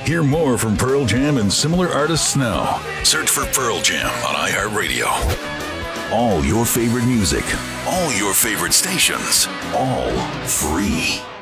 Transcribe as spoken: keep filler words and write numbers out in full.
Hear more from Pearl Jam and similar artists now. Search for Pearl Jam on iHeartRadio. All your favorite music, all your favorite stations, all free.